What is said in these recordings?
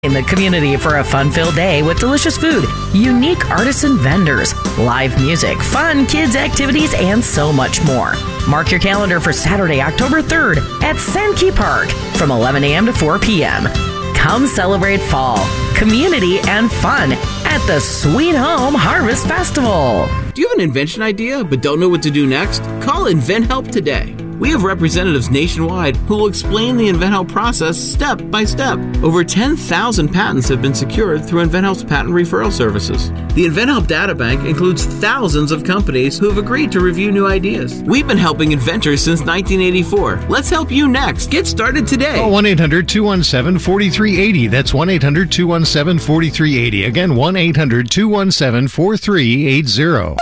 In the community for a fun-filled day with delicious food, unique artisan vendors, live music, fun kids activities, and so much more. Mark your calendar for Saturday, October 3rd at Sankey Park from 11 a.m. to 4 p.m. Come celebrate fall, community, and fun at the Sweet Home Harvest Festival. Do you have an invention idea but don't know what to do next? Call InventHelp today. We have representatives nationwide who will explain the InventHelp process step by step. Over 10,000 patents have been secured through InventHelp's patent referral services. The InventHelp data bank includes thousands of companies who have agreed to review new ideas. We've been helping inventors since 1984. Let's help you next. Get started today. Call 1-800-217-4380. That's 1-800-217-4380. Again, 1-800-217-4380.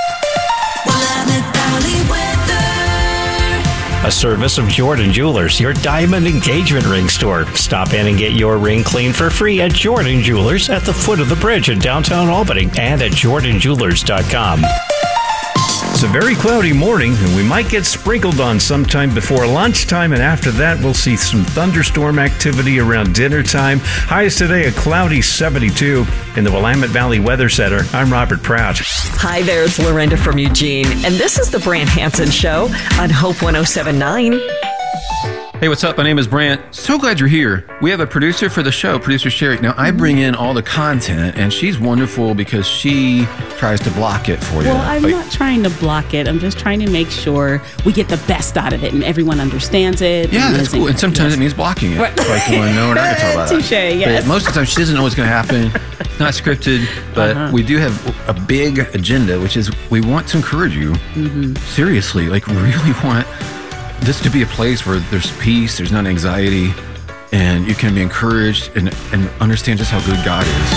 A service of Jordan Jewelers, your diamond engagement ring store. Stop in and get your ring cleaned for free at Jordan Jewelers at the foot of the bridge in downtown Albany and at jordanjewelers.com. It's a very cloudy morning, and we might get sprinkled on sometime before lunchtime, and after that, we'll see some thunderstorm activity around dinner time. Highs today, a cloudy 72 in the Willamette Valley Weather Center. I'm Robert Pratt. Hi there, it's Lorinda from Eugene, and this is the Brant Hansen Show on Hope 107.9. Hey, what's up? My name is Brant. So glad you're here. We have a producer for the show, producer Sherry. Now, I bring in all the content, and she's wonderful because she tries to block it for you. Well, I'm not trying to block it. I'm just trying to make sure we get the best out of it and everyone understands it. Yeah, that's cool. And sometimes it means blocking it. Right. Like, well, no, we're not going to talk about that. Touche, yes. But most of the time, she doesn't know what's going to happen. It's not scripted, but we do have a big agenda, which is we want to encourage you, seriously, like really want this to be a place where there's peace, there's not anxiety, and you can be encouraged and understand just how good God is.